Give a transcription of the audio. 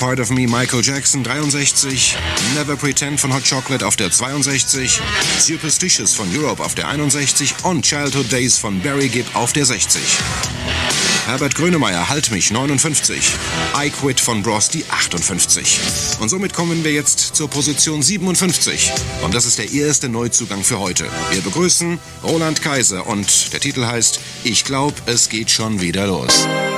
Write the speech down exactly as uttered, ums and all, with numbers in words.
Part of Me, Michael Jackson, dreiundsechzig. Never Pretend von Hot Chocolate auf der zweiundsechzig. Superstitious von Europe auf der einundsechzig. Und Childhood Days von Barry Gibb auf der sechzig. Herbert Grönemeyer, Halt mich, neunundfünfzig. I Quit von Bros, die achtundfünfzig. Und somit kommen wir jetzt zur Position siebenundfünfzig. Und das ist der erste Neuzugang für heute. Wir begrüßen Roland Kaiser und der Titel heißt Ich glaub, es geht schon wieder los.